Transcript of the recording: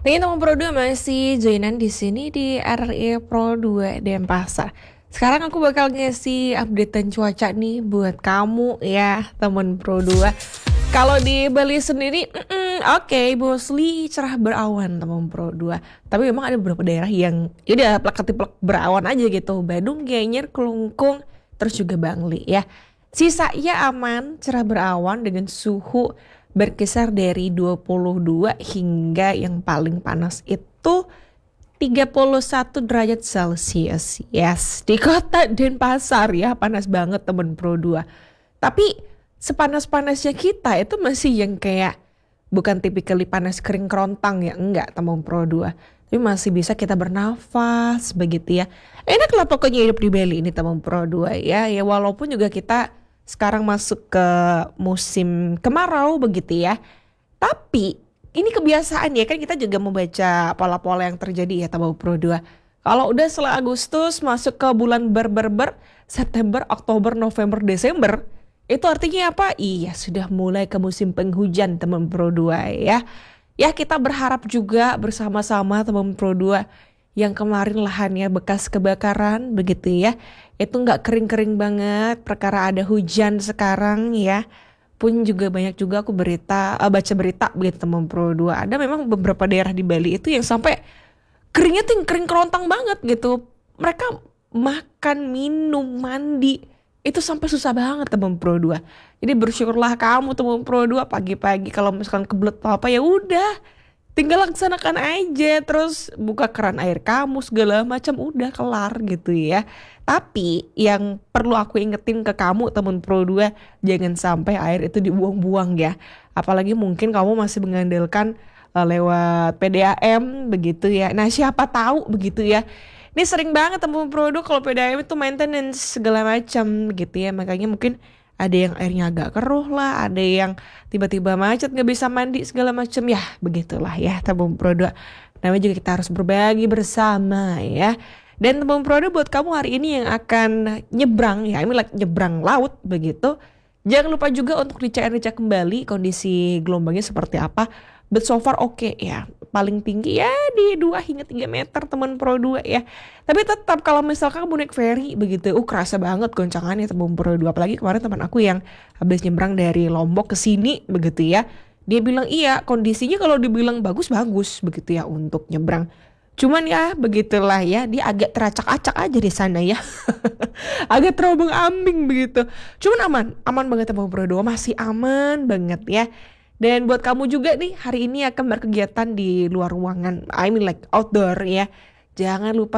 Nih teman Pro 2 masih joinan di sini di RRI Pro 2 Denpasar. Sekarang aku bakal ngasih updatean cuaca nih buat kamu ya teman Pro 2. Kalau di Bali sendiri, oke, mostly cerah berawan teman Pro 2. Tapi memang ada beberapa daerah yang yaudah plek berawan aja gitu. Badung, Gianyar, Kelungkung, terus juga Bangli ya. Sisanya aman, cerah berawan dengan suhu berkisar dari 22 hingga yang paling panas itu 31 derajat Celcius. Yes, di kota Denpasar ya, panas banget temen Pro 2. Tapi sepanas-panasnya kita itu masih yang kayak bukan tipikal panas kering kerontang ya, enggak temen Pro 2. Tapi masih bisa kita bernafas begitu ya. Enak lah pokoknya hidup di Bali ini temen Pro 2 ya. Ya walaupun juga kita sekarang masuk ke musim kemarau begitu ya. Tapi ini kebiasaan ya, kan kita juga membaca pola-pola yang terjadi ya Tabau Pro 2. Kalau udah setelah Agustus masuk ke bulan September, Oktober, November, Desember, itu artinya apa? Iya, sudah mulai ke musim penghujan teman Pro 2 ya. Ya, kita berharap juga bersama-sama teman Pro 2 yang kemarin lahannya bekas kebakaran begitu ya. Itu nggak kering-kering banget perkara ada hujan sekarang ya. Pun juga banyak juga aku baca berita begitu teman Pro 2. Ada memang beberapa daerah di Bali itu yang sampai keringnya tuh yang kering kerontang banget gitu. Mereka makan, minum, mandi itu sampai susah banget teman Pro 2. Jadi bersyukurlah kamu teman Pro 2 pagi-pagi kalau misalkan kebelet apa ya udah tinggal laksanakan aja, terus buka keran air kamu segala macam udah kelar gitu ya. Tapi yang perlu aku ingetin ke kamu temen Pro 2, jangan sampai air itu dibuang-buang ya. Apalagi mungkin kamu masih mengandalkan lewat PDAM begitu ya. Nah, siapa tahu begitu ya. Ini sering banget temen Pro 2 kalau PDAM itu maintenance segala macam gitu ya. Makanya mungkin ada yang airnya agak keruh lah, ada yang tiba-tiba macet nggak bisa mandi segala macam ya, begitulah ya tabung produk. Namanya juga kita harus berbagi bersama ya. Dan tabung produk buat kamu hari ini yang akan nyebrang ya, ini like nyebrang laut begitu. Jangan lupa juga untuk dicek kembali kondisi gelombangnya seperti apa. But so far oke ya, paling tinggi ya di 2 hingga 3 meter teman Pro 2 ya. Tapi tetap kalau misalkan kamu naik ferry begitu, kerasa banget goncangannya teman Pro 2. Apalagi kemarin teman aku yang habis nyebrang dari Lombok ke sini begitu ya. Dia bilang iya kondisinya kalau dibilang bagus-bagus begitu ya untuk nyebrang. Cuman ya begitulah ya, dia agak teracak-acak aja di sana ya. Agak terobong ambing begitu. Cuman aman banget teman Pro 2, masih aman banget ya. Dan buat kamu juga nih hari ini akan berkegiatan di luar ruangan, I mean like outdoor ya. Jangan lupa